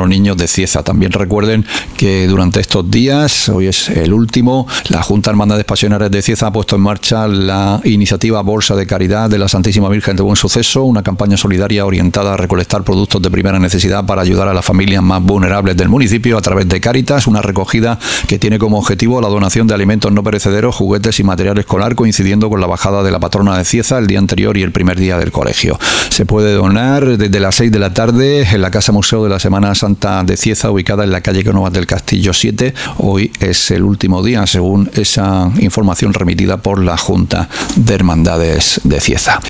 niños de Cieza. También recuerden que durante estos días, hoy es el último, la Junta de Hermandades Pasionales de Cieza ha puesto en marcha la iniciativa Bolsa de Caridad de la Santísima Virgen de Buen Suceso, una campaña solidaria orientada a recolectar productos de primera necesidad para ayudar a las familias más vulnerables del municipio a través de Cáritas, una recogida que tiene como objetivo la donación de alimentos no perecederos, juguetes y material escolar, coincidiendo con la bajada de la patrona de Cieza el día anterior y el primer día del colegio. Se puede donar desde las 6 de la tarde en la Casa Museo de la Semana Santa de Cieza, ubicada en la calle Cánovas del Castillo 7. Hoy es el último día, según esa información remitida por la Junta de Hermandades de Cieza.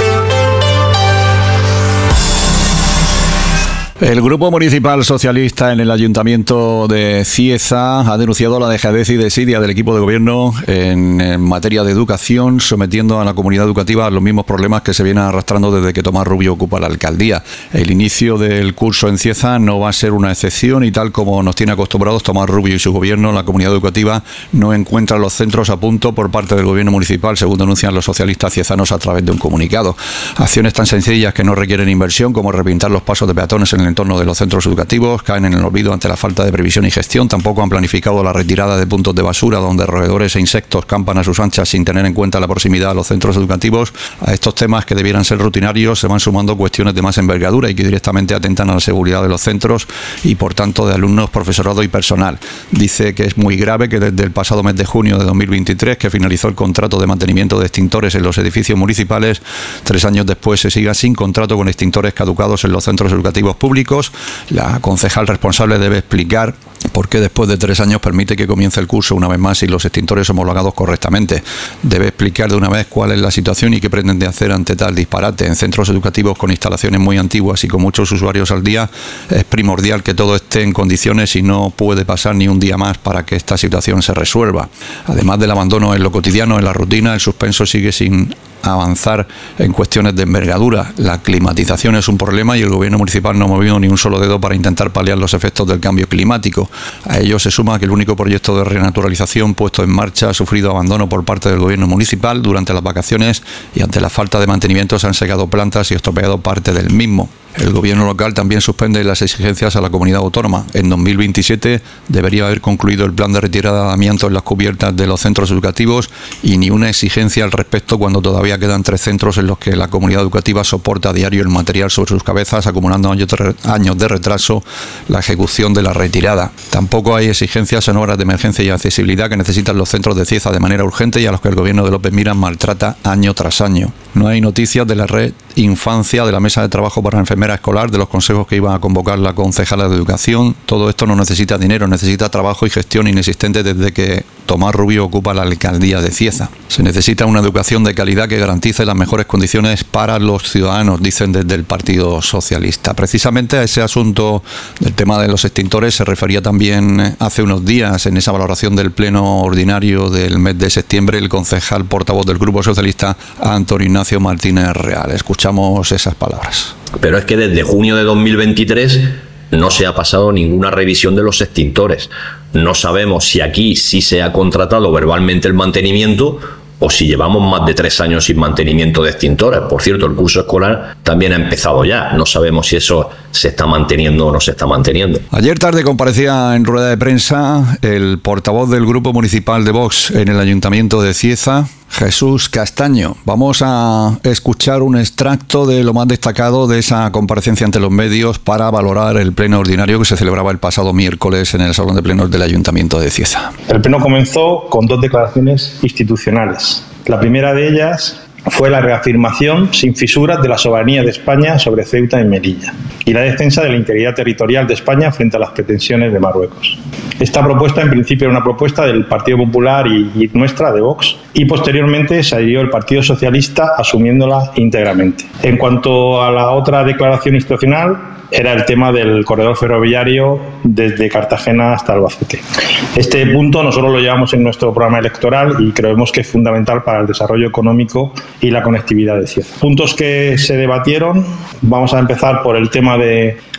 El Grupo Municipal Socialista en el Ayuntamiento de Cieza ha denunciado la dejadez y desidia del equipo de gobierno en materia de educación, sometiendo a la comunidad educativa a los mismos problemas que se vienen arrastrando desde que Tomás Rubio ocupa la alcaldía. El inicio del curso en Cieza no va a ser una excepción y tal como nos tiene acostumbrados Tomás Rubio y su gobierno, la comunidad educativa no encuentra los centros a punto por parte del gobierno municipal, según denuncian los socialistas ciezanos a través de un comunicado. Acciones tan sencillas que no requieren inversión como repintar los pasos de peatones en el entorno de los centros educativos caen en el olvido ante la falta de previsión y gestión. Tampoco han planificado la retirada de puntos de basura donde roedores e insectos campan a sus anchas sin tener en cuenta la proximidad a los centros educativos. A estos temas que debieran ser rutinarios se van sumando cuestiones de más envergadura y que directamente atentan a la seguridad de los centros y por tanto de alumnos, profesorado y personal. Dice que es muy grave que desde el pasado mes de junio de 2023, que finalizó el contrato de mantenimiento de extintores en los edificios municipales, 3 años después se siga sin contrato con extintores caducados en los centros educativos públicos. La concejal responsable debe explicar por qué después de 3 años permite que comience el curso una vez más y los extintores homologados correctamente. Debe explicar de una vez cuál es la situación y qué pretende hacer ante tal disparate. En centros educativos con instalaciones muy antiguas y con muchos usuarios al día es primordial que todo esté en condiciones y no puede pasar ni un día más para que esta situación se resuelva. Además del abandono en lo cotidiano, en la rutina, el suspenso sigue sin avanzar en cuestiones de envergadura. La climatización es un problema y el gobierno municipal no ha movido ni un solo dedo para intentar paliar los efectos del cambio climático. A ello se suma que el único proyecto de renaturalización puesto en marcha ha sufrido abandono por parte del gobierno municipal durante las vacaciones y ante la falta de mantenimiento se han secado plantas y estropeado parte del mismo. El gobierno local también suspende las exigencias a la comunidad autónoma. En 2027 debería haber concluido el plan de retirada de amianto en las cubiertas de los centros educativos y ni una exigencia al respecto cuando todavía quedan 3 centros en los que la comunidad educativa soporta a diario el material sobre sus cabezas, acumulando años de retraso la ejecución de la retirada. Tampoco hay exigencias en obras de emergencia y accesibilidad que necesitan los centros de Cieza de manera urgente y a los que el gobierno de López Miras maltrata año tras año. No hay noticias de la red Infancia, de la mesa de trabajo para la enfermera escolar, de los consejos que iban a convocar la concejala de educación. Todo esto no necesita dinero, necesita trabajo y gestión inexistente desde que Tomás Rubio ocupa la alcaldía de Cieza. Se necesita una educación de calidad que garantice las mejores condiciones para los ciudadanos, dicen desde el Partido Socialista. Precisamente a ese asunto del tema de los extintores se refería también hace unos días en esa valoración del pleno ordinario del mes de septiembre el concejal portavoz del Grupo Socialista, Antonio Ignacio Martínez Real. Escuchamos esas palabras. Pero es que desde junio de 2023 no se ha pasado ninguna revisión de los extintores. No sabemos si aquí sí se ha contratado verbalmente el mantenimiento o si llevamos más de 3 años sin mantenimiento de extintores. Por cierto, el curso escolar también ha empezado ya. No sabemos si eso se está manteniendo o no se está manteniendo. Ayer tarde comparecía en rueda de prensa el portavoz del Grupo Municipal de Vox en el Ayuntamiento de Cieza, Jesús Castaño. Vamos a escuchar un extracto de lo más destacado de esa comparecencia ante los medios para valorar el pleno ordinario que se celebraba el pasado miércoles en el Salón de Plenos del Ayuntamiento de Cieza. El pleno comenzó con 2 declaraciones institucionales. La primera de ellas fue la reafirmación sin fisuras de la soberanía de España sobre Ceuta y Melilla y la defensa de la integridad territorial de España frente a las pretensiones de Marruecos. Esta propuesta en principio era una propuesta del Partido Popular y nuestra, de Vox, y posteriormente se adhirió el Partido Socialista asumiéndola íntegramente. En cuanto a la otra declaración institucional, era el tema del corredor ferroviario desde Cartagena hasta Albacete. Este punto nosotros lo llevamos en nuestro programa electoral y creemos que es fundamental para el desarrollo económico y la conectividad de Cieza. Puntos que se debatieron, vamos a empezar por el tema de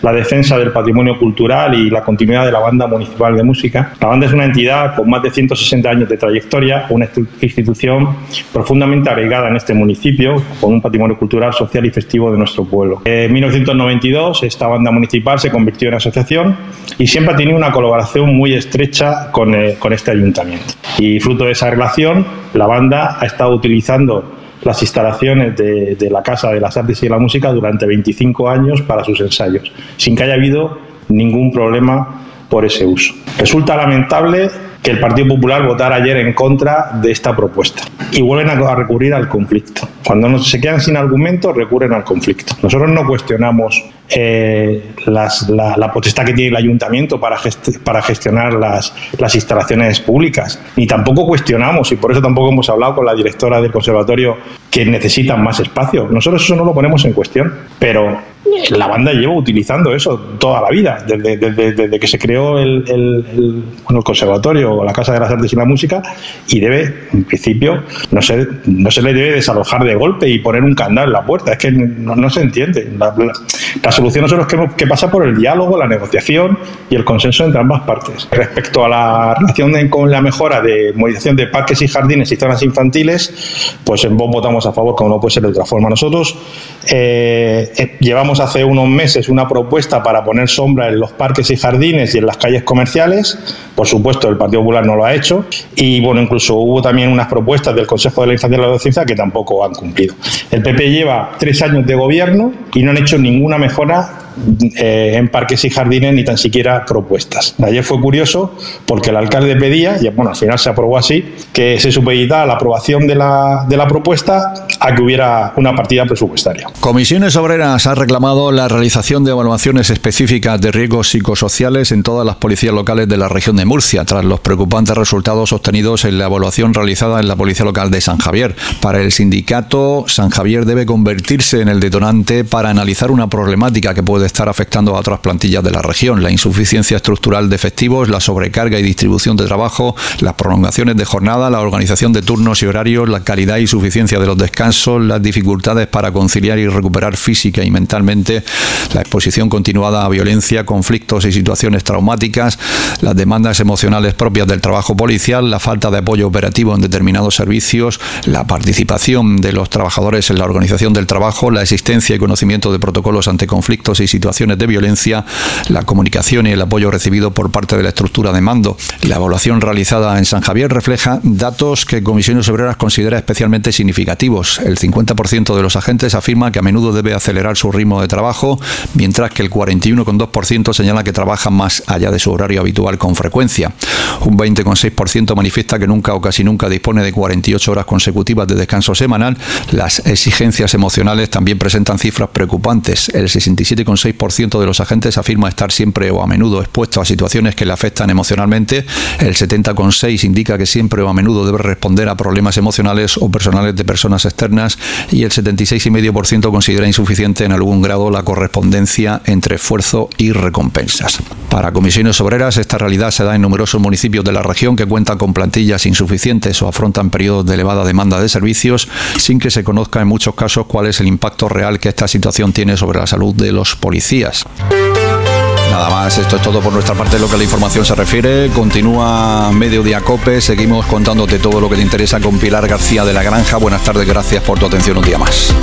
la defensa del patrimonio cultural y la continuidad de la Banda Municipal de Música. La banda es una entidad con más de 160 años de trayectoria, una institución profundamente arraigada en este municipio, con un patrimonio cultural, social y festivo de nuestro pueblo. En 1992 esta banda municipal se convirtió en asociación y siempre ha tenido una colaboración muy estrecha con este ayuntamiento. Y fruto de esa relación, la banda ha estado utilizando las instalaciones de la Casa de las Artes y de la Música durante 25 años para sus ensayos, sin que haya habido ningún problema por ese uso. Resulta lamentable que el Partido Popular votara ayer en contra de esta propuesta y vuelven a recurrir al conflicto. Cuando se quedan sin argumentos, recurren al conflicto. Nosotros no cuestionamos la potestad que tiene el ayuntamiento para gestionar las instalaciones públicas, ni tampoco cuestionamos, y por eso tampoco hemos hablado con la directora del conservatorio, que necesitan más espacio. Nosotros eso no lo ponemos en cuestión, pero la banda lleva utilizando eso toda la vida, desde que se creó el conservatorio o la Casa de las Artes y la Música, y debe, en principio, no se le debe desalojar de golpe y poner un candado en la puerta. Es que no se entiende. La solución nosotros es que pasa por el diálogo, la negociación y el consenso entre ambas partes. Respecto a la relación con la mejora de movilización de parques y jardines y zonas infantiles, pues en VOX votamos a favor, como no puede ser de otra forma. Nosotros llevamos hace unos meses una propuesta para poner sombra en los parques y jardines y en las calles comerciales. Por supuesto, el Partido Popular no lo ha hecho, y bueno, incluso hubo también unas propuestas del Consejo de la Infancia y la Adolescencia que tampoco han cumplido. El PP lleva 3 años de gobierno y no han hecho ninguna mejora en parques y jardines, ni tan siquiera propuestas. Ayer fue curioso porque el alcalde pedía, y bueno, al final se aprobó así, que se supeditara la aprobación de la propuesta a que hubiera una partida presupuestaria. Comisiones Obreras ha reclamado la realización de evaluaciones específicas de riesgos psicosociales en todas las policías locales de la región de Murcia, tras los preocupantes resultados obtenidos en la evaluación realizada en la Policía Local de San Javier. Para el sindicato, San Javier debe convertirse en el detonante para analizar una problemática que puede estar afectando a otras plantillas de la región: la insuficiencia estructural de efectivos, la sobrecarga y distribución de trabajo, las prolongaciones de jornada, la organización de turnos y horarios, la calidad y suficiencia de los descansos, las dificultades para conciliar y recuperar física y mentalmente, la exposición continuada a violencia, conflictos y situaciones traumáticas, las demandas emocionales propias del trabajo policial, la falta de apoyo operativo en determinados servicios, la participación de los trabajadores en la organización del trabajo, la existencia y conocimiento de protocolos ante conflictos y situaciones de violencia, la comunicación y el apoyo recibido por parte de la estructura de mando. La evaluación realizada en San Javier refleja datos que Comisiones Obreras considera especialmente significativos. El 50% de los agentes afirma que a menudo debe acelerar su ritmo de trabajo, mientras que el 41,2% señala que trabajan más allá de su horario habitual con frecuencia. Un 20,6% manifiesta que nunca o casi nunca dispone de 48 horas consecutivas de descanso semanal. Las exigencias emocionales también presentan cifras preocupantes. El 67,6% de los agentes afirma estar siempre o a menudo expuesto a situaciones que le afectan emocionalmente. El 70,6% indica que siempre o a menudo debe responder a problemas emocionales o personales de personas externas, y el 76,5% considera insuficiente en algún grado la correspondencia entre esfuerzo y recompensas. Para Comisiones Obreras, esta realidad se da en numerosos municipios de la región que cuentan con plantillas insuficientes o afrontan periodos de elevada demanda de servicios, sin que se conozca en muchos casos cuál es el impacto real que esta situación tiene sobre la salud de los policías. Nada más, esto es todo por nuestra parte en lo que a la información se refiere. Continúa Mediodía COPE, seguimos contándote todo lo que te interesa con Pilar García de la Granja. Buenas tardes, gracias por tu atención un día más.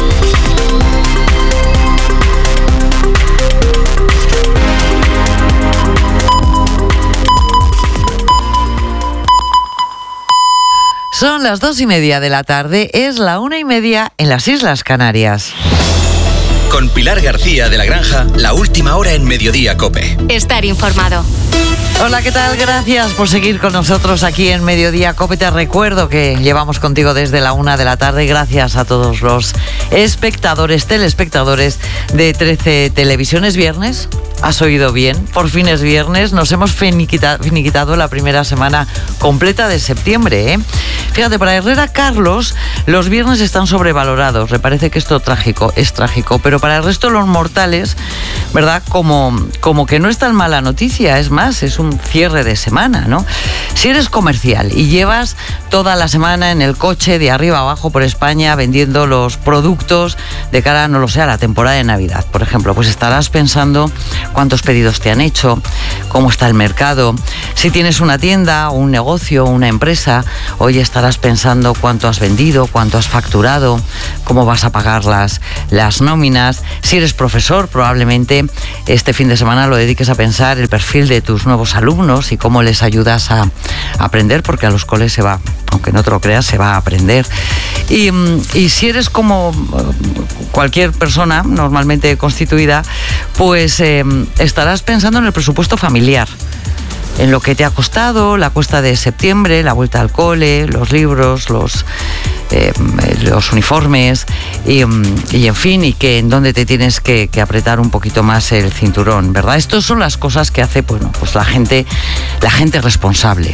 Son las 2:30 de la tarde, es la 1:30 en las Islas Canarias. Con Pilar García de la Granja, la última hora en Mediodía COPE. Estar informado. Hola, ¿qué tal? Gracias por seguir con nosotros aquí en Mediodía COPE. Te recuerdo que llevamos contigo desde la 1 de la tarde. Gracias a todos los telespectadores de 13 Televisiones. Viernes, has oído bien, por fin es viernes. Nos hemos finiquitado la primera semana completa de septiembre, ¿eh? Fíjate, para Herrera Carlos, los viernes están sobrevalorados. Le parece que esto es trágico, pero para el resto de los mortales, ¿verdad? Como que no es tan mala noticia, es más, es un cierre de semana, ¿no? Si eres comercial y llevas toda la semana en el coche de arriba a abajo por España vendiendo los productos de cara, no lo sé, a la temporada de Navidad, por ejemplo, pues estarás pensando cuántos pedidos te han hecho, cómo está el mercado. Si tienes una tienda, un negocio, una empresa, hoy estarás pensando cuánto has vendido, cuánto has facturado, cómo vas a pagar las nóminas. Si eres profesor, probablemente este fin de semana lo dediques a pensar el perfil de tus nuevos alumnos y cómo les ayudas a aprender, porque a los coles se va, aunque no te lo creas, se va a aprender. Y si eres como cualquier persona normalmente constituida, pues estarás pensando en el presupuesto familiar, en lo que te ha costado la cuesta de septiembre, la vuelta al cole, los libros, los uniformes y en fin, y que en dónde te tienes que apretar un poquito más el cinturón, ¿verdad? Estas son las cosas que hace, bueno, pues la gente responsable.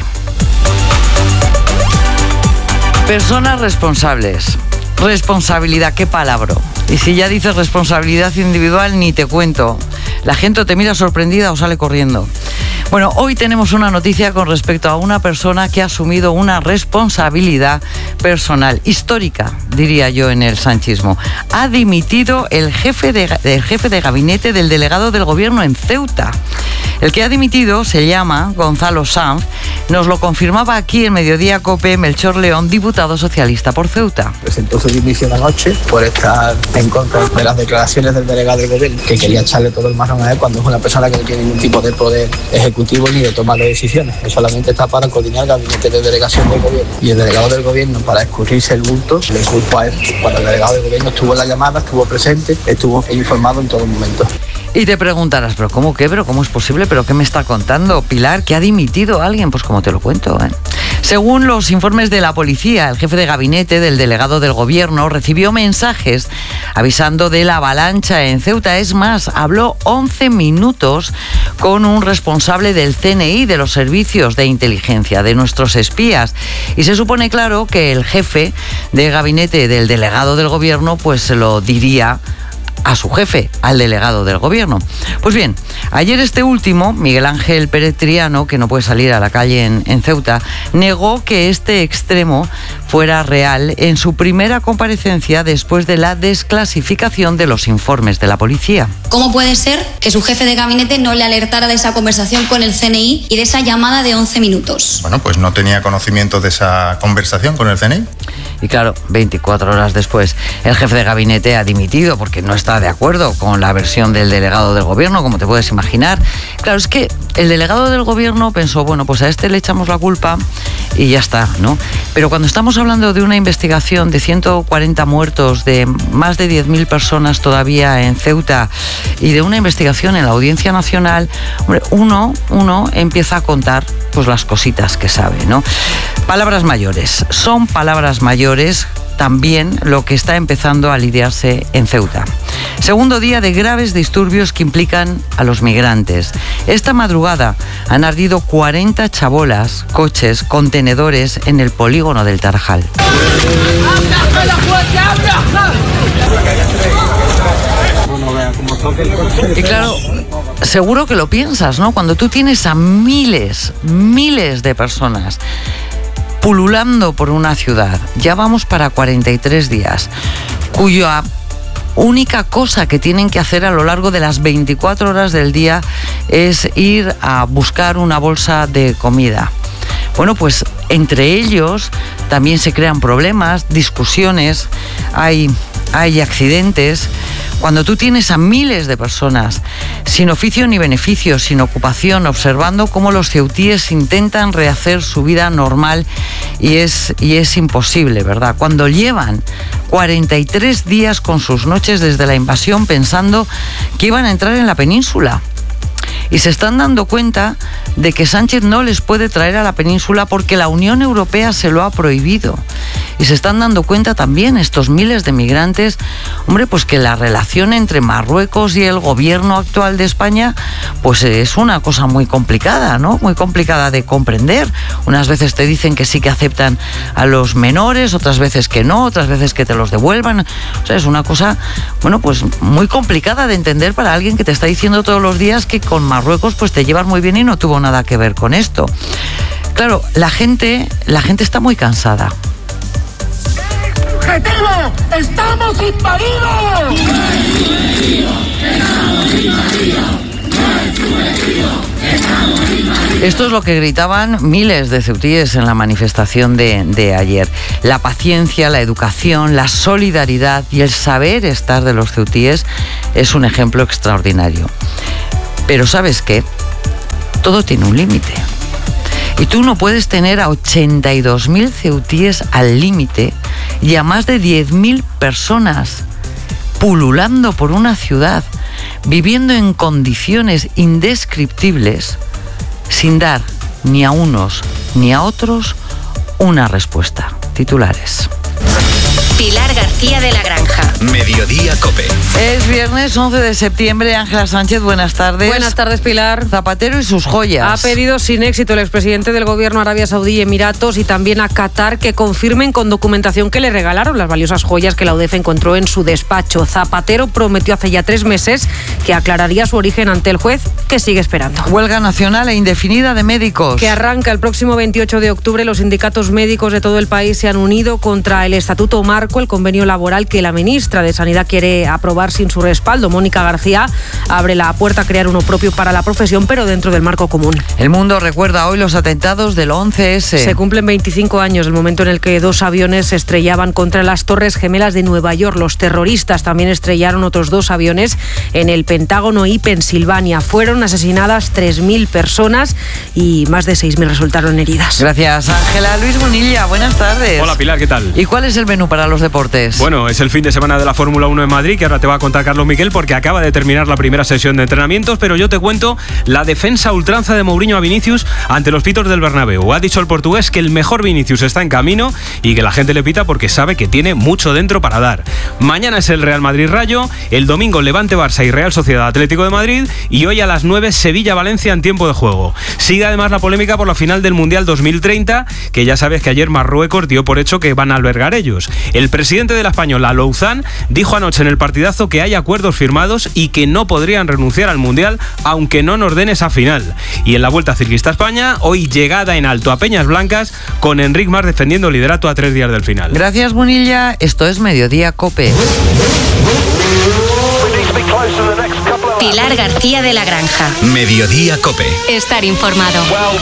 Personas responsables. Responsabilidad, qué palabra. Y si ya dices responsabilidad individual, ni te cuento. La gente o te mira sorprendida o sale corriendo. Bueno, hoy tenemos una noticia con respecto a una persona que ha asumido una responsabilidad personal, histórica, diría yo, en el sanchismo. Ha dimitido el jefe de gabinete del delegado del gobierno en Ceuta. El que ha dimitido se llama Gonzalo Sanz. Nos lo confirmaba aquí en Mediodía COPE Melchor León, diputado socialista por Ceuta. Presentó su dimisión anoche por estar en contra de las declaraciones del delegado del gobierno, que quería echarle todo el marrón a él cuando es una persona que no tiene ningún tipo de poder ejecutivo ni de toma de decisiones. Él solamente está para coordinar el gabinete de delegación del gobierno. Y el delegado del gobierno, para escurrirse el bulto, le culpa a él. Cuando el delegado del gobierno estuvo en la llamada, estuvo presente, estuvo informado en todo momento. Y te preguntarás, ¿pero cómo qué? ¿Pero cómo es posible? ¿Pero qué me está contando Pilar? ¿Que ha dimitido a alguien? Pues como te lo cuento, ¿eh? Según los informes de la policía, el jefe de gabinete del delegado del gobierno recibió mensajes avisando de la avalancha en Ceuta. Es más, habló 11 minutos con un responsable del CNI, de los servicios de inteligencia, de nuestros espías. Y se supone, claro, que el jefe de gabinete del delegado del gobierno pues se lo diría a su jefe, al delegado del gobierno. Pues bien, ayer este último, Miguel Ángel Pérez Triano, que no puede salir a la calle en Ceuta, negó que este extremo fuera real en su primera comparecencia después de la desclasificación de los informes de la policía. ¿Cómo puede ser que su jefe de gabinete no le alertara de esa conversación con el CNI y de esa llamada de 11 minutos? Bueno, pues no tenía conocimiento de esa conversación con el CNI. Y claro, 24 horas después, el jefe de gabinete ha dimitido porque no está de acuerdo con la versión del delegado del gobierno, como te puedes imaginar. Claro, es que el delegado del gobierno pensó, bueno, pues a este le echamos la culpa y ya está, ¿no? Pero cuando estamos hablando de una investigación de 140 muertos, de más de 10.000 personas todavía en Ceuta y de una investigación en la Audiencia Nacional, hombre, uno empieza a contar pues las cositas que sabe, ¿no? Palabras mayores, son palabras mayores también lo que está empezando a lidiarse en Ceuta. Segundo día de graves disturbios que implican a los migrantes. Esta madrugada han ardido 40 chabolas, coches, contenedores en el polígono del Tarajal. Y claro, seguro que lo piensas, ¿no? Cuando tú tienes a miles de personas pululando por una ciudad, ya vamos para 43 días, cuya única cosa que tienen que hacer a lo largo de las 24 horas del día es ir a buscar una bolsa de comida. Bueno, pues entre ellos también se crean problemas, discusiones, hay accidentes. Cuando tú tienes a miles de personas sin oficio ni beneficio, sin ocupación, observando cómo los ceutíes intentan rehacer su vida normal y es imposible, ¿verdad? Cuando llevan 43 días con sus noches desde la invasión pensando que iban a entrar en la península. Y se están dando cuenta de que Sánchez no les puede traer a la península porque la Unión Europea se lo ha prohibido. y se están dando cuenta también estos miles de migrantes, hombre, pues que la relación entre Marruecos y el gobierno actual de España, pues es una cosa muy complicada, ¿no? Muy complicada de comprender. Unas veces te dicen que sí que aceptan a los menores, otras veces que no, otras veces que te los devuelvan. O sea, es una cosa, bueno, pues muy complicada de entender para alguien que te está diciendo todos los días que con Marruecos pues te llevas muy bien y no tuvo nada que ver con esto. Claro, la gente está muy cansada. ¡Objetivo! ¡Estamos invadidos! Esto es lo que gritaban miles de ceutíes en la manifestación de ayer. La paciencia, la educación, la solidaridad y el saber estar de los ceutíes es un ejemplo extraordinario. Pero ¿sabes qué? Todo tiene un límite. Y tú no puedes tener a 82.000 ceutíes al límite y a más de 10.000 personas pululando por una ciudad, viviendo en condiciones indescriptibles, sin dar ni a unos ni a otros una respuesta. Titulares. Pilar García de la Granja. Mediodía COPE. Es viernes 11 de septiembre. Ángela Sánchez, buenas tardes. Buenas tardes, Pilar. Zapatero y sus joyas. Ha pedido sin éxito el expresidente del gobierno Arabia Saudí y Emiratos y también a Qatar que confirmen con documentación que le regalaron las valiosas joyas que la UDEF encontró en su despacho. Zapatero prometió hace ya 3 meses que aclararía su origen ante el juez, que sigue esperando. Huelga nacional e indefinida de médicos. Que arranca el próximo 28 de octubre. Los sindicatos médicos de todo el país se han unido contra el Estatuto Marco, el convenio laboral que la ministra de Sanidad quiere aprobar sin su respaldo. Mónica García abre la puerta a crear uno propio para la profesión, pero dentro del marco común. El mundo recuerda hoy los atentados del 11S. Se cumplen 25 años del momento en el que 2 aviones se estrellaban contra las Torres Gemelas de Nueva York. Los terroristas también estrellaron otros 2 aviones en el Pentágono y Pensilvania. Fueron asesinadas 3.000 personas y más de 6.000 resultaron heridas. Gracias, Ángela. Luis Bonilla, buenas tardes. Hola, Pilar, ¿qué tal? ¿Y cuál es el menú para los deportes? Bueno, es el fin de semana de la Fórmula 1 en Madrid, que ahora te va a contar Carlos Miquel, porque acaba de terminar la primera sesión de entrenamientos, pero yo te cuento la defensa a ultranza de Mourinho a Vinicius ante los pitos del Bernabéu. Ha dicho el portugués que el mejor Vinicius está en camino y que la gente le pita porque sabe que tiene mucho dentro para dar. Mañana es el Real Madrid-Rayo, el domingo Levante-Barça y Real Sociedad Atlético de Madrid, y hoy a las 9 Sevilla-Valencia en tiempo de juego. Sigue además la polémica por la final del Mundial 2030, que ya sabes que ayer Marruecos dio por hecho que van a albergar ellos. El presidente de la Española, Louzán, dijo anoche en el partidazo que hay acuerdos firmados y que no podrían renunciar al Mundial aunque no nos den esa final. Y en la Vuelta Ciclista a España, hoy llegada en alto a Peñas Blancas, con Enric Mas defendiendo liderato a 3 días del final. Gracias, Bonilla. Esto es Mediodía COPE. Pilar García de la Granja. Mediodía COPE. Estar informado.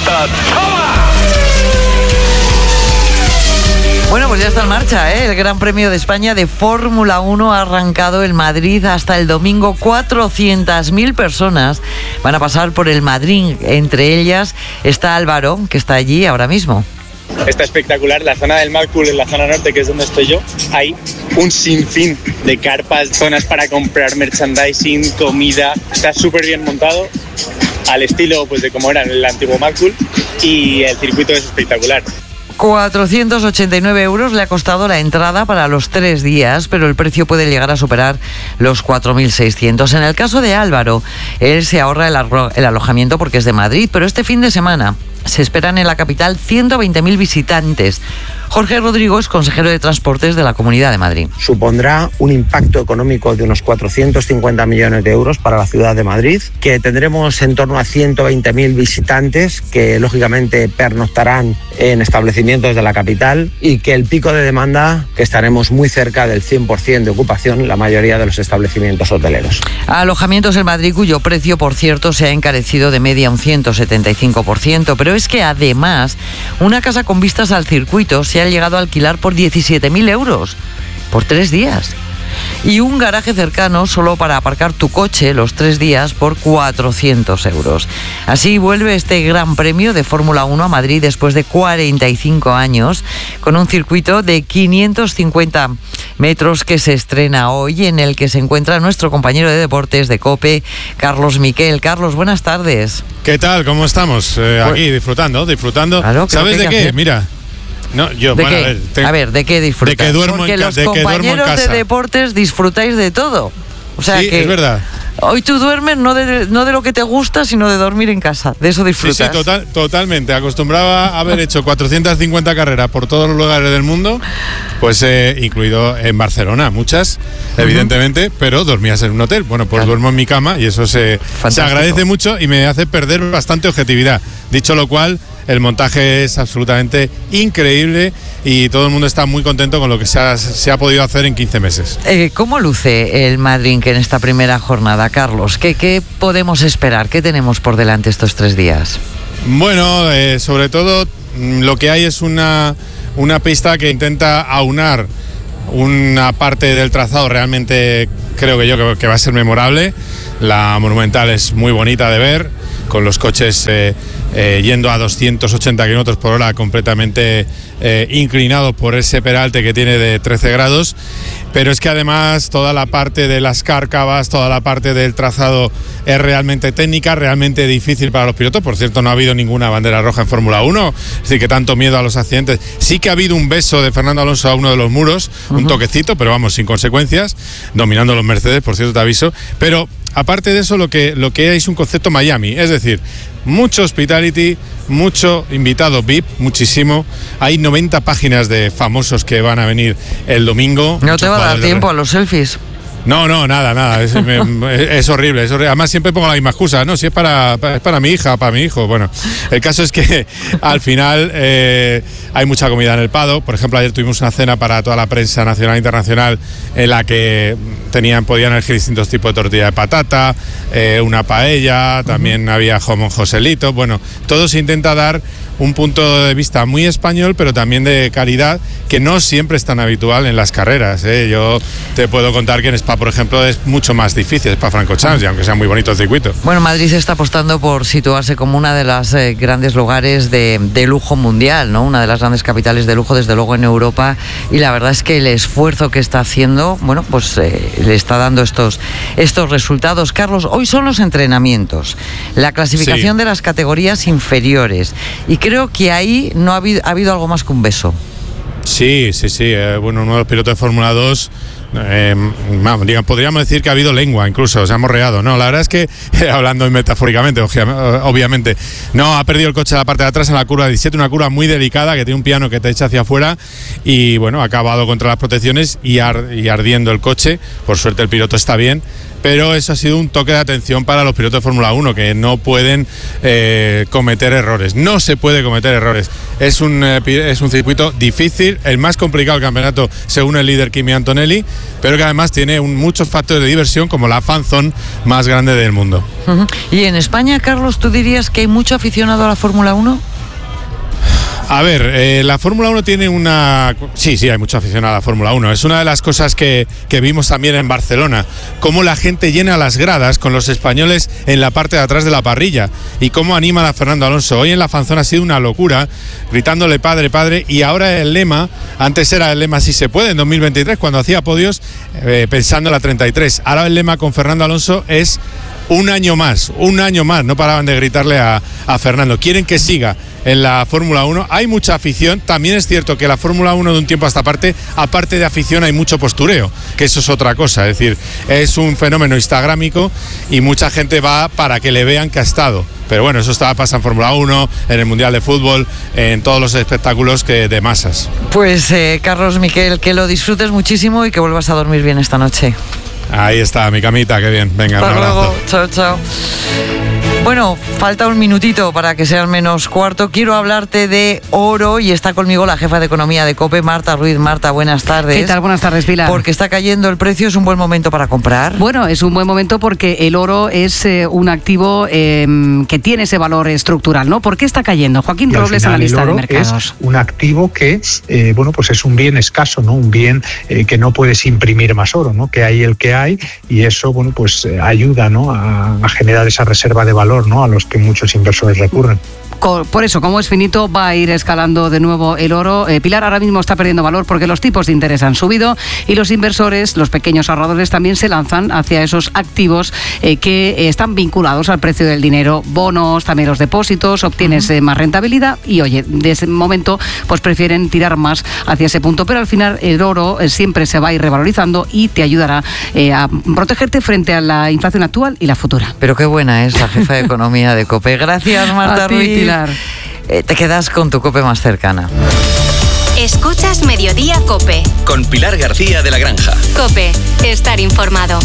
Bueno, pues ya está en marcha, ¿eh? El Gran Premio de España de Fórmula 1 ha arrancado en Madrid hasta el domingo. 400.000 personas van a pasar por el Madrid. Entre ellas está Álvaro, que está allí ahora mismo. Está espectacular, la zona del Macpool, en la zona norte, que es donde estoy yo, hay un sinfín de carpas, zonas para comprar merchandising, comida. Está súper bien montado, al estilo pues de como era en el antiguo Macpool, y el circuito es espectacular. 489 euros le ha costado la entrada para los 3 días, pero el precio puede llegar a superar los 4.600. En el caso de Álvaro, él se ahorra el alojamiento porque es de Madrid, pero este fin de semana se esperan en la capital 120.000 visitantes. Jorge Rodrigo es consejero de Transportes de la Comunidad de Madrid. Supondrá un impacto económico de unos 450 millones de euros para la ciudad de Madrid, que tendremos en torno a 120.000 visitantes que lógicamente pernoctarán en establecimientos de la capital, y que el pico de demanda, que estaremos muy cerca del 100% de ocupación en la mayoría de los establecimientos hoteleros. Alojamientos en Madrid cuyo precio, por cierto, se ha encarecido de media un 175%, pero es que además una casa con vistas al circuito se ha llegado a alquilar por 17.000 euros por 3 días. Y un garaje cercano solo para aparcar tu coche los 3 días por 400 euros. Así vuelve este Gran Premio de Fórmula 1 a Madrid después de 45 años, con un circuito de 550 metros que se estrena hoy, en el que se encuentra nuestro compañero de deportes de COPE, Carlos Miquel. Carlos, buenas tardes. ¿Qué tal? ¿Cómo estamos? Aquí disfrutando. Claro, ¿Sabes de qué? Mira. No, yo, ¿De qué? A ver, ¿de qué disfrutas? De que duermo Porque en casa. los compañeros de deportes disfrutáis de todo. O sea sí, que es verdad. Hoy tú duermes no de lo que te gusta, sino de dormir en casa. De eso disfrutas. Sí, totalmente. Acostumbraba a haber hecho 450 carreras por todos los lugares del mundo, pues incluido en Barcelona, muchas, evidentemente, pero dormías en un hotel. Bueno, pues duermo en mi cama y eso se agradece mucho y me hace perder bastante objetividad. Dicho lo cual, el montaje es absolutamente increíble y todo el mundo está muy contento con lo que se ha podido hacer en 15 meses. ¿Cómo luce el Madrid en esta primera jornada, Carlos? ¿Qué podemos esperar? ¿Qué tenemos por delante estos 3 días? Bueno, sobre todo lo que hay es una pista que intenta aunar una parte del trazado realmente, creo que va a ser memorable. La Monumental es muy bonita de ver, con los coches yendo a 280 km por hora completamente inclinados por ese peralte que tiene de 13 grados, pero es que además toda la parte de las cárcavas, toda la parte del trazado es realmente técnica, realmente difícil para los pilotos. Por cierto, no ha habido ninguna bandera roja en Fórmula 1, es decir, que tanto miedo a los accidentes. Sí que ha habido un beso de Fernando Alonso a uno de los muros, un toquecito, pero vamos, sin consecuencias, dominando los Mercedes, por cierto, te aviso, pero aparte de eso, lo que hay es un concepto Miami, es decir, mucho hospitality, mucho invitado VIP, muchísimo. Hay 90 páginas de famosos que van a venir el domingo. No te va a dar tiempo a los selfies. No, nada. Es horrible, es horrible. Además siempre pongo la misma excusa, ¿no? Si es para mi hija, para mi hijo. Bueno, el caso es que al final hay mucha comida en el paddock. Por ejemplo, ayer tuvimos una cena para toda la prensa nacional e internacional en la que podían elegir distintos tipos de tortilla de patata, una paella, también había jamón Joselito. Bueno, todo se intenta dar un punto de vista muy español, pero también de calidad, que no siempre es tan habitual en las carreras, ¿eh? Yo te puedo contar que en Spa, por ejemplo, es mucho más difícil, Spa-Francorchamps, y aunque sea muy bonito el circuito. Bueno, Madrid se está apostando por situarse como una de las grandes lugares de lujo mundial, ¿no? Una de las grandes capitales de lujo, desde luego, en Europa, y la verdad es que el esfuerzo que está haciendo, bueno, pues le está dando estos resultados. Carlos, hoy son los entrenamientos, la clasificación de las categorías inferiores, y creo que ahí no ha habido algo más que un beso. Sí. Bueno, uno de los pilotos de Fórmula 2, podríamos decir que ha habido lengua, incluso se ha morreado. No, la verdad es que, hablando metafóricamente, obviamente, no, ha perdido el coche a la parte de atrás en la curva 17, una curva muy delicada que tiene un piano que te echa hacia afuera y, bueno, ha acabado contra las protecciones y ardiendo el coche. Por suerte el piloto está bien, pero eso ha sido un toque de atención para los pilotos de Fórmula 1, que no pueden cometer errores. No se puede cometer errores. Es un circuito difícil, el más complicado del campeonato según el líder Kimi Antonelli, pero que además tiene muchos factores de diversión, como la fan zone más grande del mundo. ¿Y en España, Carlos, tú dirías que hay mucho aficionado a la Fórmula 1? A ver, la Fórmula 1 tiene una... Sí, hay mucho aficionado a la Fórmula 1. Es una de las cosas que vimos también en Barcelona, cómo la gente llena las gradas con los españoles en la parte de atrás de la parrilla y cómo animan a Fernando Alonso. Hoy en la fanzona ha sido una locura, gritándole padre, padre, y ahora el lema, antes era el lema si se puede, en 2023, cuando hacía podios, pensando en la 33. Ahora el lema con Fernando Alonso es un año más, no paraban de gritarle a Fernando. Quieren que siga en la Fórmula 1, hay mucha afición. También es cierto que la Fórmula 1 de un tiempo a esta parte, aparte de afición, hay mucho postureo, que eso es otra cosa, es decir, es un fenómeno instagrámico y mucha gente va para que le vean que ha estado. Pero bueno, eso pasa en Fórmula 1, en el Mundial de Fútbol, en todos los espectáculos de masas. Pues Carlos Miquel, que lo disfrutes muchísimo y que vuelvas a dormir bien esta noche. Ahí está, mi camita, qué bien. Venga, hasta un abrazo. Luego. Chao. Bueno, falta un minutito para que sea al menos cuarto. Quiero hablarte de oro y está conmigo la jefa de economía de COPE, Marta Ruiz. Marta, buenas tardes. ¿Qué tal? Buenas tardes, Pilar. Porque está cayendo el precio, ¿es un buen momento para comprar? Bueno, es un buen momento porque el oro es un activo que tiene ese valor estructural, ¿no? ¿Por qué está cayendo? Joaquín Robles, analista de mercados. Es un activo que, pues es un bien escaso, ¿no? Un bien que no puedes imprimir más oro, ¿no? Que hay el que hay y eso, pues ayuda, ¿no? A generar esa reserva de valor valor, ¿no?, a los que muchos inversores recurren. Por eso, como es finito, va a ir escalando de nuevo el oro. Pilar, ahora mismo está perdiendo valor porque los tipos de interés han subido y los inversores, los pequeños ahorradores, también se lanzan hacia esos activos que están vinculados al precio del dinero. Bonos, también los depósitos, obtienes más rentabilidad y, oye, de ese momento pues prefieren tirar más hacia ese punto. Pero al final el oro siempre se va a ir revalorizando y te ayudará a protegerte frente a la inflación actual y la futura. Pero qué buena es la jefa de economía de COPE. Gracias, Marta Ruiz. Pilar. Te quedas con tu COPE más cercana. Escuchas Mediodía COPE. Con Pilar García de la Granja. COPE. Estar informado.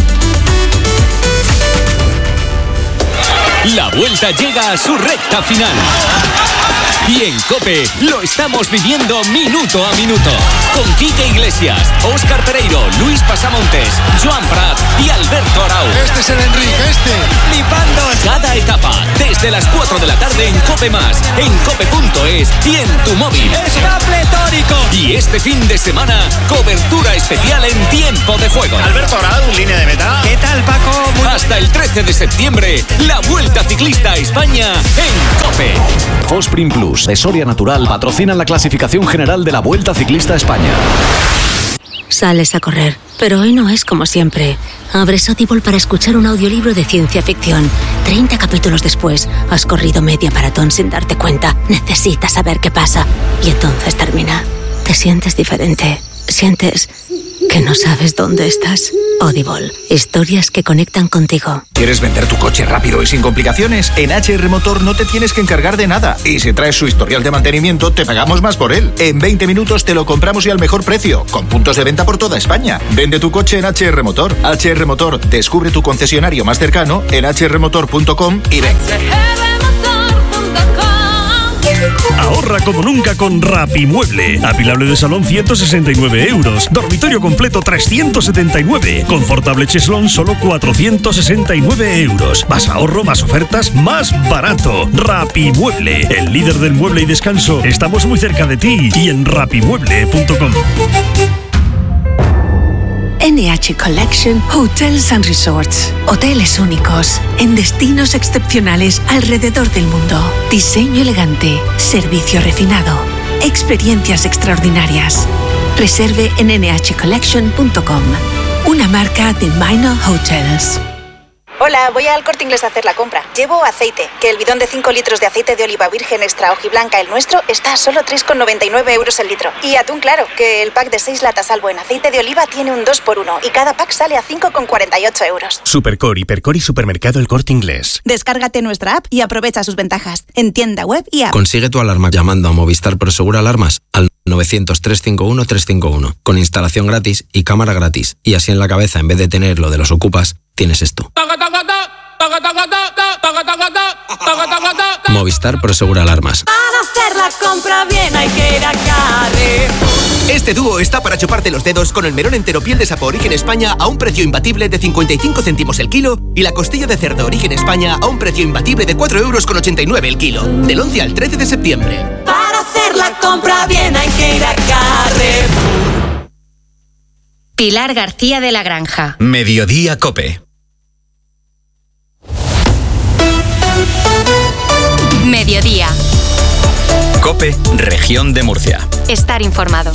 La vuelta llega a su recta final. Y en COPE lo estamos viviendo minuto a minuto. Con Quique Iglesias, Óscar Pereiro, Luis Pasamontes, Joan Prat y Alberto Arau. Este es el Enrique, Flipando cada etapa, desde las 4 de la tarde en COPE+, en cope.es y en tu móvil. ¡Está pletórico! Y este fin de semana, cobertura especial en tiempo de juego. Alberto Arau, línea de meta. ¿Qué tal, Paco? Hasta el 13 de septiembre, la Vuelta Ciclista a España en COPE. Fosprin Plus de Soria Natural patrocinan la clasificación general de la Vuelta Ciclista a España. Sales a correr, pero hoy no es como siempre. Abres Audible para escuchar un audiolibro de ciencia ficción. 30 capítulos después, has corrido media maratón sin darte cuenta. Necesitas saber qué pasa. Y entonces termina. Te sientes diferente. Sientes que no sabes dónde estás. Audible. Historias que conectan contigo. ¿Quieres vender tu coche rápido y sin complicaciones? En HR Motor no te tienes que encargar de nada. Y si traes su historial de mantenimiento, te pagamos más por él. En 20 minutos te lo compramos y al mejor precio. Con puntos de venta por toda España. Vende tu coche en HR Motor. HR Motor. Descubre tu concesionario más cercano en hrmotor.com y ven. Ahorra como nunca con Rapimueble. Apilable de salón 169 euros. Dormitorio completo 379. Confortable cheslón solo 469 euros. Más ahorro, más ofertas, más barato. Rapimueble, el líder del mueble y descanso. Estamos muy cerca de ti y en rapimueble.com. NH Collection Hotels and Resorts. Hoteles únicos, en destinos excepcionales alrededor del mundo. Diseño elegante, servicio refinado, experiencias extraordinarias. Reserve en nhcollection.com. Una marca de Minor Hotels. Hola, voy al Corte Inglés a hacer la compra. Llevo aceite, que el bidón de 5 litros de aceite de oliva virgen extra hojiblanca, el nuestro, está a solo 3,99 euros el litro. Y atún claro, que el pack de 6 latas Albo en aceite de oliva tiene un 2x1 y cada pack sale a 5,48 euros. Supercor, Hipercor y Supermercado El Corte Inglés. Descárgate nuestra app y aprovecha sus ventajas en tienda web y app. Consigue tu alarma llamando a Movistar Prosegur Alarmas al 900-351-351 con instalación gratis y cámara gratis. Y así en la cabeza, en vez de tener lo de los ocupas, tienes esto. Movistar Prosegur Alarmas. Para hacer la compra bien hay que ir a Carrefour. Este dúo está para chuparte los dedos con el melón entero piel de sapo Origen España a un precio imbatible de 55 céntimos el kilo y la costilla de cerdo Origen España a un precio imbatible de 4,89 € el kilo. Del 11 al 13 de septiembre. Para hacer la compra bien hay que ir a Carrefour. Pilar García de la Granja. Mediodía COPE. Mediodía. COPE, Región de Murcia. Estar informado.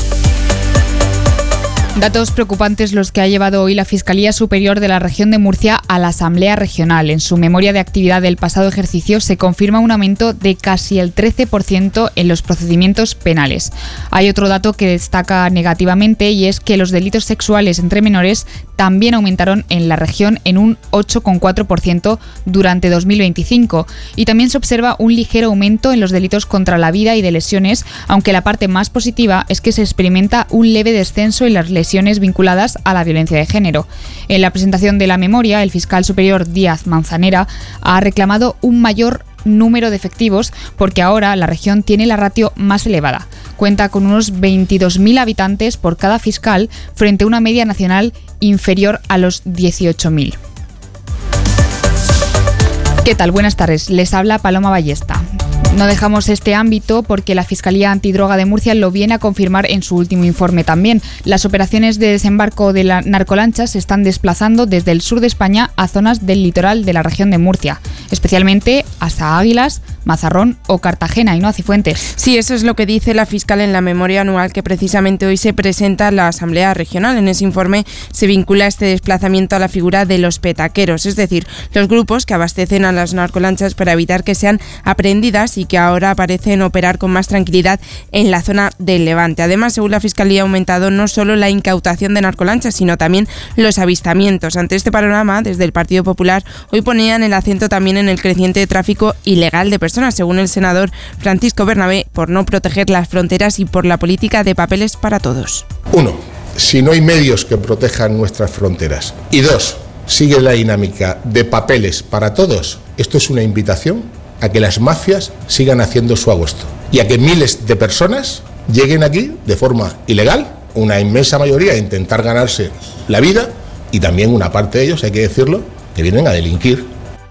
Datos preocupantes los que ha llevado hoy la Fiscalía Superior de la Región de Murcia a la Asamblea Regional. En su memoria de actividad del pasado ejercicio se confirma un aumento de casi el 13% en los procedimientos penales. Hay otro dato que destaca negativamente y es que los delitos sexuales entre menores también aumentaron en la región en un 8,4% durante 2025. Y también se observa un ligero aumento en los delitos contra la vida y de lesiones, aunque la parte más positiva es que se experimenta un leve descenso en las lesiones vinculadas a la violencia de género. En la presentación de la memoria, el fiscal superior Díaz Manzanera ha reclamado un mayor número de efectivos porque ahora la región tiene la ratio más elevada. Cuenta con unos 22.000 habitantes por cada fiscal frente a una media nacional inferior a los 18.000. ¿Qué tal? Buenas tardes. Les habla Paloma Ballesta. No dejamos este ámbito porque la Fiscalía Antidroga de Murcia lo viene a confirmar en su último informe también. Las operaciones de desembarco de la narcolanchas se están desplazando desde el sur de España a zonas del litoral de la región de Murcia, especialmente hasta Águilas, Mazarrón o Cartagena, y no a Cifuentes. Sí, eso es lo que dice la fiscal en la memoria anual que precisamente hoy se presenta en la Asamblea Regional. En ese informe se vincula este desplazamiento a la figura de los petaqueros, es decir, los grupos que abastecen a las narcolanchas para evitar que sean aprehendidas y que ahora parecen operar con más tranquilidad en la zona del Levante. Además, según la Fiscalía, ha aumentado no solo la incautación de narcolanchas, sino también los avistamientos. Ante este panorama, desde el Partido Popular, hoy ponían el acento también en el creciente tráfico ilegal de personas, según el senador Francisco Bernabé, por no proteger las fronteras y por la política de papeles para todos. 1. Si no hay medios que protejan nuestras fronteras. Y 2. Sigue la dinámica de papeles para todos. Esto es una invitación a que las mafias sigan haciendo su agosto y a que miles de personas lleguen aquí de forma ilegal, una inmensa mayoría a intentar ganarse la vida y también una parte de ellos, hay que decirlo, que vienen a delinquir.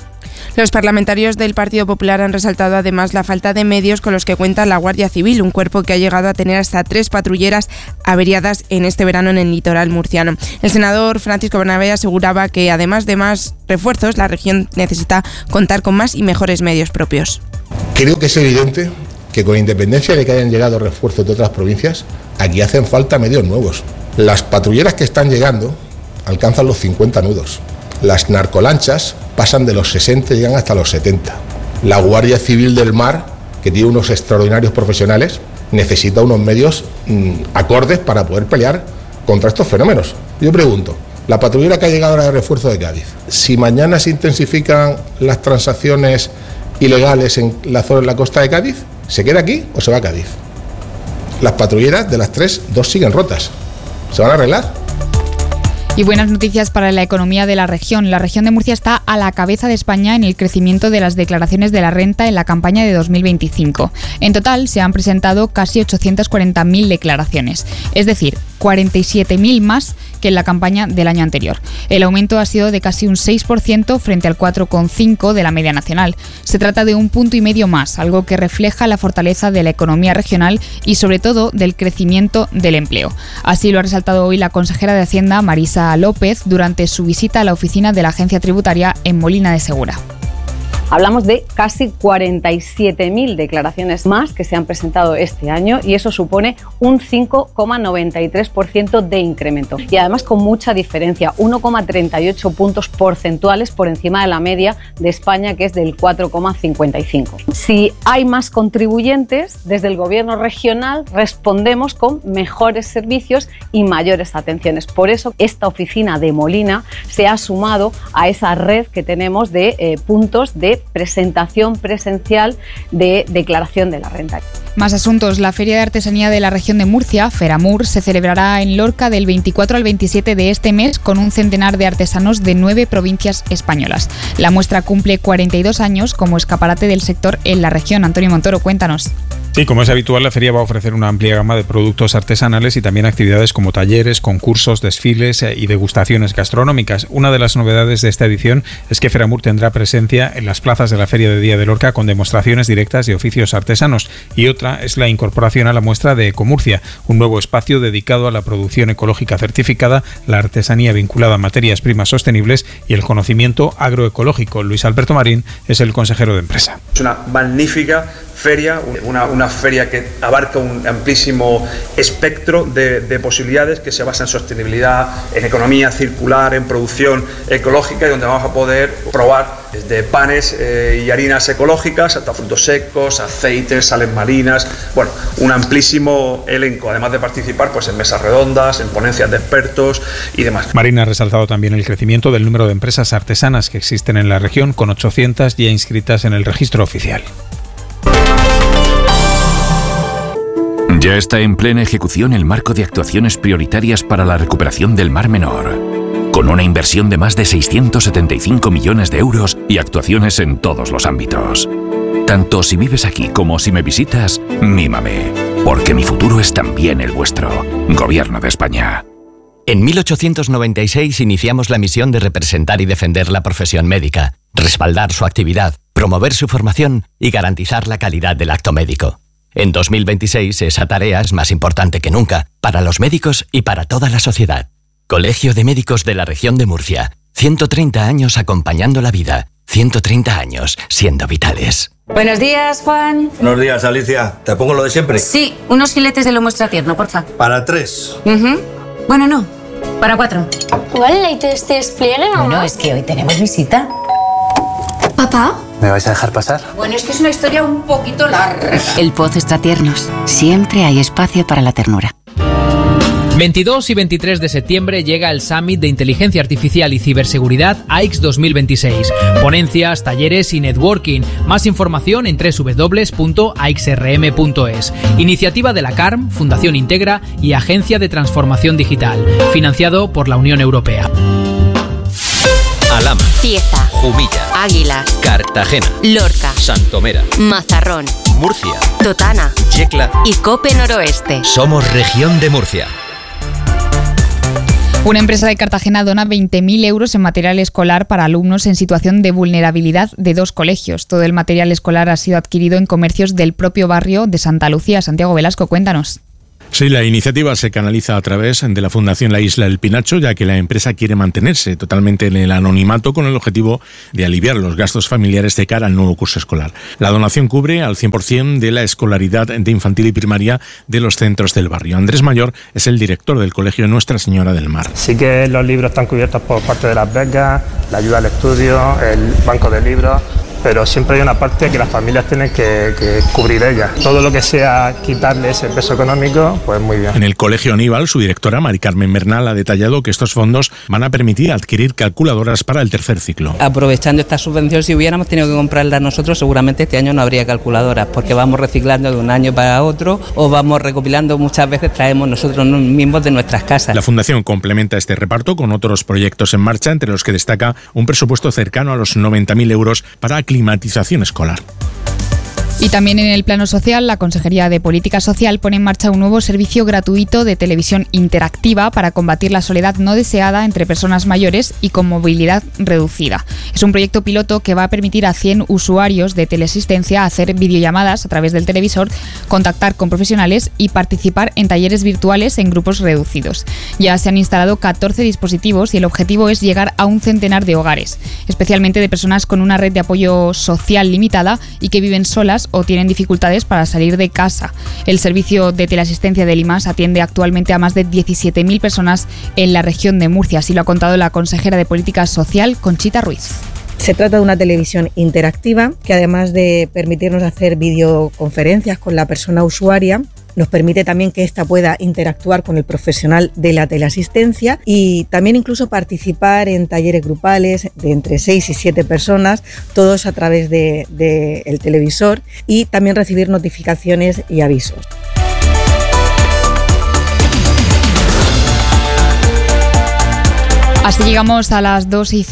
Los parlamentarios del Partido Popular han resaltado además la falta de medios con los que cuenta la Guardia Civil, un cuerpo que ha llegado a tener hasta 3 patrulleras averiadas en este verano en el litoral murciano. El senador Francisco Bernabé aseguraba que además de más refuerzos, la región necesita contar con más y mejores medios propios. Creo que es evidente que con independencia de que hayan llegado refuerzos de otras provincias, aquí hacen falta medios nuevos. Las patrulleras que están llegando alcanzan los 50 nudos. Las narcolanchas pasan de los 60 y llegan hasta los 70. La Guardia Civil del Mar, que tiene unos extraordinarios profesionales, necesita unos medios acordes para poder pelear contra estos fenómenos. Yo pregunto, la patrullera que ha llegado ahora de refuerzo de Cádiz, si mañana se intensifican las transacciones ilegales en la zona de la costa de Cádiz, ¿se queda aquí o se va a Cádiz? Las patrulleras de las 3, 2 siguen rotas. ¿Se van a arreglar? Y buenas noticias para la economía de la región. La región de Murcia está a la cabeza de España en el crecimiento de las declaraciones de la renta en la campaña de 2025. En total se han presentado casi 840.000 declaraciones, es decir, 47.000 más que en la campaña del año anterior. El aumento ha sido de casi un 6% frente al 4,5% de la media nacional. Se trata de 1,5 puntos más, algo que refleja la fortaleza de la economía regional y sobre todo del crecimiento del empleo. Así lo ha resaltado hoy la consejera de Hacienda, Marisa López, durante su visita a la oficina de la Agencia Tributaria en Molina de Segura. Hablamos de casi 47.000 declaraciones más que se han presentado este año y eso supone un 5,93% de incremento. Y además con mucha diferencia, 1,38 puntos porcentuales por encima de la media de España, que es del 4,55. Si hay más contribuyentes, desde el Gobierno regional respondemos con mejores servicios y mayores atenciones. Por eso esta oficina de Molina se ha sumado a esa red que tenemos de puntos de presentación presencial de declaración de la renta. Más asuntos. La Feria de Artesanía de la región de Murcia, Feramur, se celebrará en Lorca del 24 al 27 de este mes con un centenar de artesanos de 9 provincias españolas. La muestra cumple 42 años como escaparate del sector en la región. Antonio Montoro, cuéntanos. Sí, como es habitual, la feria va a ofrecer una amplia gama de productos artesanales y también actividades como talleres, concursos, desfiles y degustaciones gastronómicas. Una de las novedades de esta edición es que Feramur tendrá presencia en las plazas de la Feria de Día de Lorca con demostraciones directas de oficios artesanos, y otra es la incorporación a la muestra de Ecomurcia, un nuevo espacio dedicado a la producción ecológica certificada, la artesanía vinculada a materias primas sostenibles y el conocimiento agroecológico. Luis Alberto Marín es el consejero de empresa. Es una magnífica feria, una feria que abarca un amplísimo espectro de posibilidades que se basa en sostenibilidad, en economía circular, en producción ecológica, y donde vamos a poder probar desde panes y harinas ecológicas hasta frutos secos, aceites, sales marinas, bueno, un amplísimo elenco, además de participar pues en mesas redondas, en ponencias de expertos y demás. Marín ha resaltado también el crecimiento del número de empresas artesanas que existen en la región, con 800 ya inscritas en el registro oficial. Ya está en plena ejecución el marco de actuaciones prioritarias para la recuperación del Mar Menor, con una inversión de más de 675 millones de euros y actuaciones en todos los ámbitos. Tanto si vives aquí como si me visitas, mímame, porque mi futuro es también el vuestro. Gobierno de España. En 1896 iniciamos la misión de representar y defender la profesión médica, respaldar su actividad, promover su formación y garantizar la calidad del acto médico. En 2026 esa tarea es más importante que nunca, para los médicos y para toda la sociedad. Colegio de Médicos de la Región de Murcia. 130 años acompañando la vida. 130 años siendo vitales. Buenos días, Juan. Buenos días, Alicia. ¿Te pongo lo de siempre? Sí, unos filetes de lomo extra tierno, porfa. Para 3. Bueno, no. Para 4. ¿Igual el leite este despliegue, mamá? Bueno, es que hoy tenemos visita. ¿Papá? ¿Me vais a dejar pasar? Bueno, es que es una historia un poquito larga. El Pozo Extra Tiernos. Siempre hay espacio para la ternura. 22 y 23 de septiembre llega el Summit de Inteligencia Artificial y Ciberseguridad AIX 2026. Ponencias, talleres y networking. Más información en www.aixrm.es. Iniciativa de la CARM, Fundación Integra y Agencia de Transformación Digital. Financiado por la Unión Europea. Alhama, Cieza, Jumilla, Águila, Cartagena, Lorca, Santomera, Mazarrón, Murcia, Totana Yecla y Cope Noroeste. Somos Región de Murcia. Una empresa de Cartagena dona 20.000 euros en material escolar para alumnos en situación de vulnerabilidad de 2 colegios. Todo el material escolar ha sido adquirido en comercios del propio barrio de Santa Lucía. Santiago Velasco, cuéntanos. Sí, la iniciativa se canaliza a través de la Fundación La Isla del Pinacho, ya que la empresa quiere mantenerse totalmente en el anonimato con el objetivo de aliviar los gastos familiares de cara al nuevo curso escolar. La donación cubre al 100% de la escolaridad de infantil y primaria de los centros del barrio. Andrés Mayor es el director del colegio Nuestra Señora del Mar. Sí que los libros están cubiertos por parte de las becas, la ayuda al estudio, el banco de libros, pero siempre hay una parte que las familias tienen que cubrir ellas. Todo lo que sea quitarle ese peso económico, pues muy bien. En el Colegio Aníbal, su directora, Mari Carmen Bernal, ha detallado que estos fondos van a permitir adquirir calculadoras para el tercer ciclo. Aprovechando esta subvención, si hubiéramos tenido que comprarlas nosotros, seguramente este año no habría calculadoras, porque vamos reciclando de un año para otro o vamos recopilando, muchas veces traemos nosotros mismos de nuestras casas. La Fundación complementa este reparto con otros proyectos en marcha, entre los que destaca un presupuesto cercano a los 90.000 euros para climatización escolar. Y también en el plano social, la Consejería de Política Social pone en marcha un nuevo servicio gratuito de televisión interactiva para combatir la soledad no deseada entre personas mayores y con movilidad reducida. Es un proyecto piloto que va a permitir a 100 usuarios de teleasistencia hacer videollamadas a través del televisor, contactar con profesionales y participar en talleres virtuales en grupos reducidos. Ya se han instalado 14 dispositivos y el objetivo es llegar a un centenar de hogares, especialmente de personas con una red de apoyo social limitada y que viven solas o tienen dificultades para salir de casa. El servicio de teleasistencia del IMAS atiende actualmente a más de 17.000 personas en la región de Murcia, así lo ha contado la consejera de Política Social, Conchita Ruiz. Se trata de una televisión interactiva que, además de permitirnos hacer videoconferencias con la persona usuaria, nos permite también que ésta pueda interactuar con el profesional de la teleasistencia y también incluso participar en talleres grupales de entre 6 y 7 personas, todos a través del televisor, y también recibir notificaciones y avisos. Así llegamos a las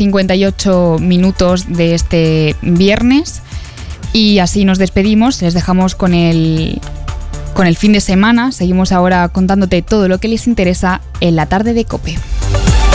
2:58 de este viernes y así nos despedimos. Les dejamos con el fin de semana. Seguimos ahora contándote todo lo que les interesa en la tarde de COPE.